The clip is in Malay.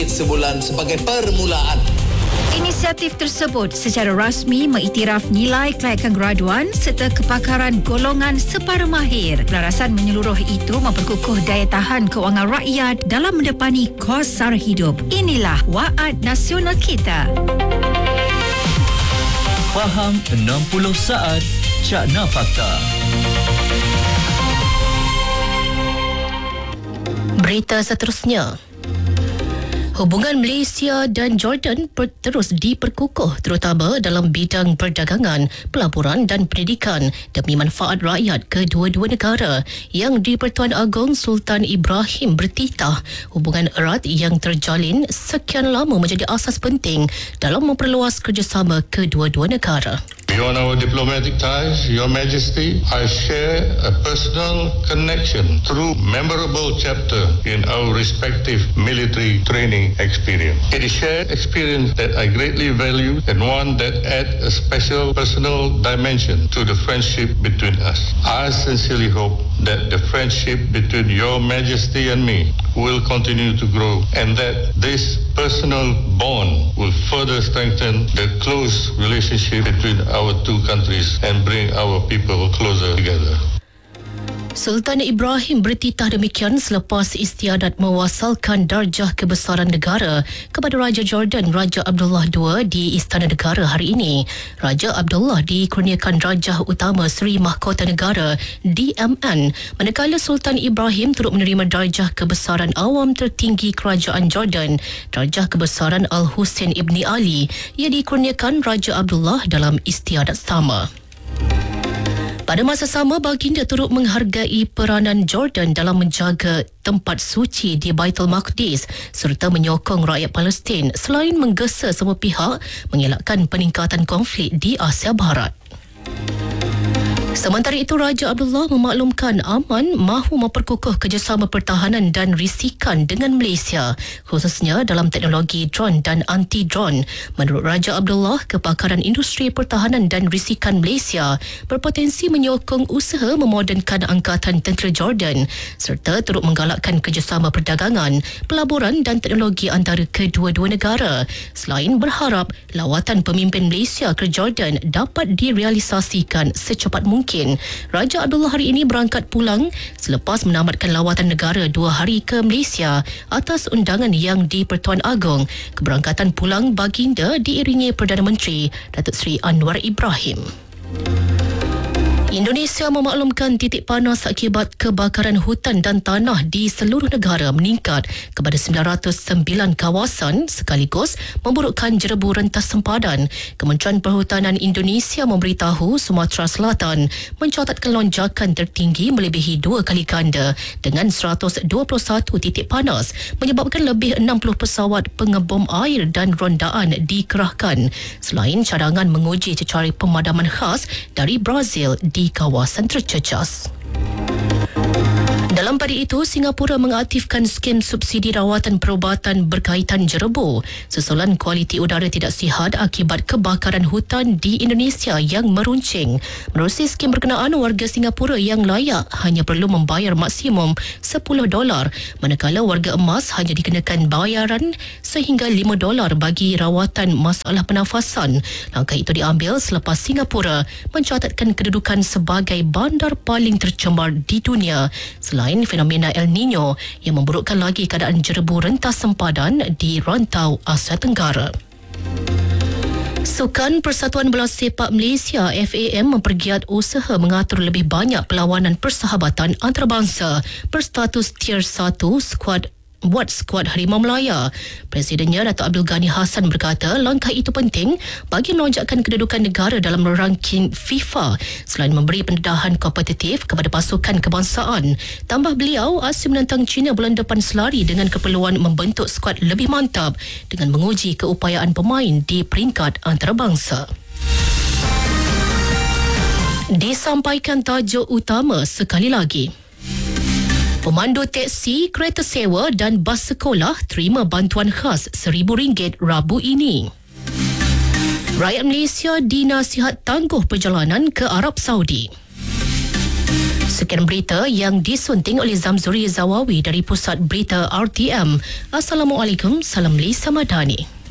ringgit sebulan sebagai permulaan. Inisiatif tersebut secara rasmi mengiktiraf nilai kelayakan graduan serta kepakaran golongan separuh mahir. Pelarasan menyeluruh itu memperkukuh daya tahan kewangan rakyat dalam mendepani kos sara hidup. Inilah Waad Nasional kita. Faham 60 saat Cakna Fakta. Berita seterusnya. Hubungan Malaysia dan Jordan terus diperkukuh terutama dalam bidang perdagangan, pelaburan dan pendidikan demi manfaat rakyat kedua-dua negara. Yang di-Pertuan Agong Sultan Ibrahim bertitah hubungan erat yang terjalin sekian lama menjadi asas penting dalam memperluas kerjasama kedua-dua negara. Beyond our diplomatic ties, Your Majesty, I share a personal connection through memorable chapter in our respective military training experience. It is shared experience that I greatly value and one that adds a special personal dimension to the friendship between us. I sincerely hope that the friendship between Your Majesty and me will continue to grow and that this personal bond will further strengthen the close relationship between our two countries and bring our people closer together. Sultan Ibrahim bertitah demikian selepas istiadat mewasalkan darjah kebesaran negara kepada Raja Jordan Raja Abdullah II di Istana Negara hari ini. Raja Abdullah dikurniakan Rajah Utama Seri Mahkota Negara DMN, manakala Sultan Ibrahim turut menerima darjah kebesaran awam tertinggi Kerajaan Jordan, Darjah Kebesaran Al-Hussein Ibni Ali. Ia dikurniakan Raja Abdullah dalam istiadat sama. Pada masa sama, baginda turut menghargai peranan Jordan dalam menjaga tempat suci di Baitul Maqdis serta menyokong rakyat Palestin selain menggesa semua pihak mengelakkan peningkatan konflik di Asia Barat. Sementara itu, Raja Abdullah memaklumkan Aman mahu memperkukuh kerjasama pertahanan dan risikan dengan Malaysia, khususnya dalam teknologi drone dan anti-drone. Menurut Raja Abdullah, kepakaran industri pertahanan dan risikan Malaysia berpotensi menyokong usaha memodernkan Angkatan Tentera Jordan serta turut menggalakkan kerjasama perdagangan, pelaburan dan teknologi antara kedua-dua negara. Selain berharap lawatan pemimpin Malaysia ke Jordan dapat direalisasikan secepat mungkin. Raja Abdullah hari ini berangkat pulang selepas menamatkan lawatan negara 2 hari ke Malaysia atas undangan yang di-Pertuan Agong. Keberangkatan pulang baginda diiringi Perdana Menteri Datuk Seri Anwar Ibrahim. Indonesia memaklumkan titik panas akibat kebakaran hutan dan tanah di seluruh negara meningkat kepada 909 kawasan sekaligus memburukkan jerebu rentas sempadan. Kementerian Perhutanan Indonesia memberitahu Sumatera Selatan mencatatkan lonjakan tertinggi melebihi 2 kali ganda dengan 121 titik panas, menyebabkan lebih 60 pesawat pengebom air dan rondaan dikerahkan. Selain cadangan menguji cecair pemadaman khas dari Brazil di kawasan tercecas. Dalam pada itu, Singapura mengaktifkan skim subsidi rawatan perubatan berkaitan jerebu susulan kualiti udara tidak sihat akibat kebakaran hutan di Indonesia yang meruncing. Menerusi skim berkenaan, warga Singapura yang layak hanya perlu membayar maksimum $10, manakala warga emas hanya dikenakan bayaran sehingga $5 bagi rawatan masalah pernafasan. Langkah itu diambil selepas Singapura mencatatkan kedudukan sebagai bandar paling tercemar di dunia, selain fenomena El Nino yang memburukkan lagi keadaan jerebu rentas sempadan di rantau Asia Tenggara. Sukan Persatuan Bola Sepak Malaysia FAM mempergiat usaha mengatur lebih banyak perlawanan persahabatan antarabangsa berstatus Tier 1 skuad Harimau Melaya. Presidennya Datuk Abdul Ghani Hassan berkata langkah itu penting bagi melonjakkan kedudukan negara dalam ranking FIFA selain memberi pendedahan kompetitif kepada pasukan kebangsaan. Tambah beliau, Asia menentang China bulan depan selari dengan keperluan membentuk skuad lebih mantap dengan menguji keupayaan pemain di peringkat antarabangsa. Disampaikan tajuk utama sekali lagi. Pemandu teksi, kereta sewa dan bas sekolah terima bantuan khas RM1,000 Rabu ini. Rakyat Malaysia dinasihat tangguh perjalanan ke Arab Saudi. Sekian berita yang disunting oleh Zamzuri Zawawi dari Pusat Berita RTM. Assalamualaikum, salam Lisa Madani.